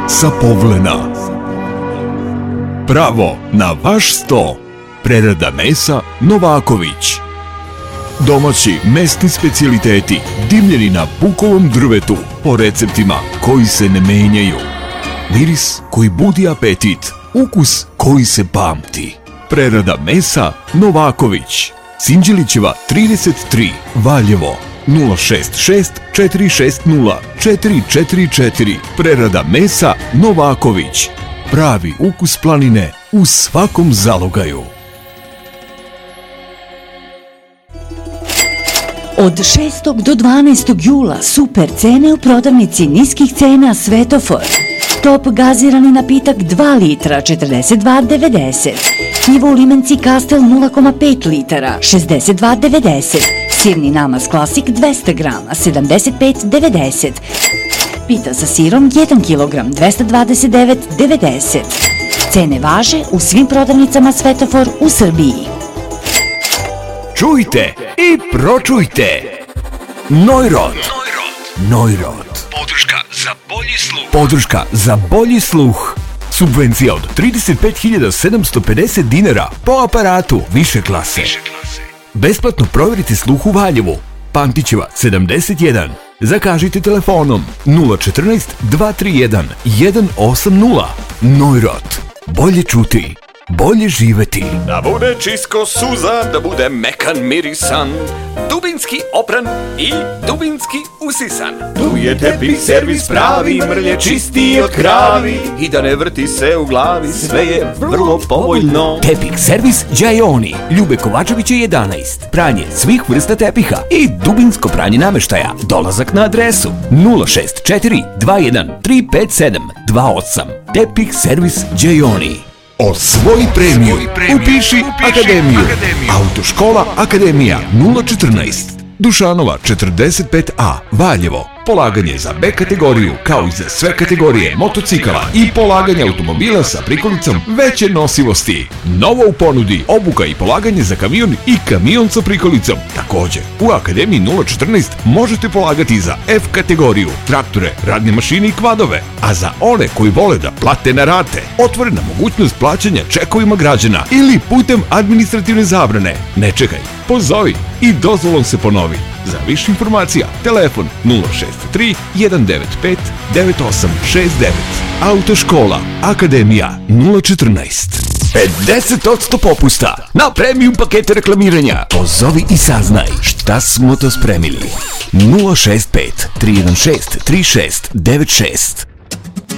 sa Povlena. Pravo na vaš sto. Prerada mesa Novaković. Domaći mesni specijaliteti dimljeni na bukovom drvetu po receptima koji se ne menjaju. Miris koji budi apetit, ukus koji se pamti. Prerada mesa Novaković. Sinđelićeva 33, Valjevo. 066 460 444. Prerada mesa Novaković. Pravi ukus planine u svakom zalogaju. Od 6. do 12. jula super cene u prodavnici niskih cena Svetofor. Top gazirani napitak 2 litra 42,90. Pivo u limenci Kastel 0,5 litara 62,90. Sirni namaz klasik 200 grama 75,90. Pita sa sirom 1 kg 229,90. Cene važe u svim prodavnicama Svetofor u Srbiji. Čujte i pročujte. Neurot. Podrška za bolji sluh. Subvencija od 35.750 dinara po aparatu više klase. Besplatno provjerite sluh u Valjevu. Pantićeva 71. Zakažite telefonom 014 231 180. Neurot. Bolje čuti. Bolje živeti. Da bude čisko suzan, da bude mekan mirisan, dubinski opran i dubinski usisan. Tu je tepih servis pravi, mrlje čisti od kravi i da ne vrti se u glavi, sve je vrlo povoljno. Tepih servis Đajoni, Ljube Kovačevića 11. Pranje svih vrsta tepiha i dubinsko pranje nameštaja. Dolazak na adresu 064 21 357 28. Tepih servis Đajoni. Osvoji premiju. Upiši Akademiju. Autoškola Akademija 014. Dušanova 45A, Valjevo. Polaganje za B kategoriju, kao i za sve kategorije motocikala i polaganje automobila sa prikolicom veće nosivosti. Novo u ponudi obuka i polaganje za kamion i kamion sa prikolicom. Također, u Akademiji 014 možete polagati za F kategoriju, traktore, radne mašine i kvadove. A za one koji vole da plate na rate, otvorena mogućnost plaćanja čekovima građana ili putem administrativne zabrane. Ne čekaj, pozovi i dozvolom se ponovi. Za više informacija, telefon 063 195 9869. Autoškola Akademija 014. 50% popusta na premium pakete reklamiranja. Pozovi i saznaj šta smo to spremili. 065 316 3696.